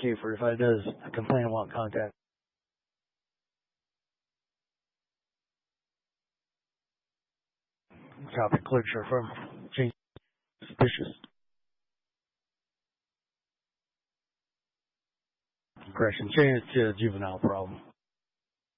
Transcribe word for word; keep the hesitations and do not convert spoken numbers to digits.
indicate for if I does a complaint want contact. Copy, clear, sure, firm. Change suspicious. Correction, change it to juvenile problem.